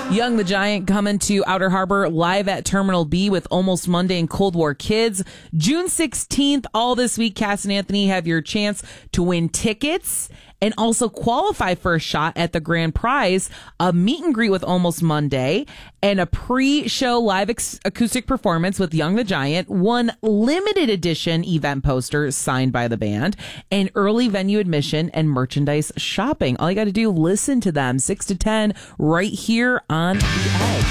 Young the Giant coming to Outer Harbor live at Terminal B with Almost Monday and Cold War Kids. June 16th, all this week, Cass and Anthony have your chance to win tickets and also qualify for a shot at the grand prize, a meet and greet with Almost Monday, and a pre-show live acoustic performance with Young the Giant, one limited edition event poster signed by the band, and early venue admission and merchandise shopping. All you got to do, listen to them 6 to 10 right here on The Edge.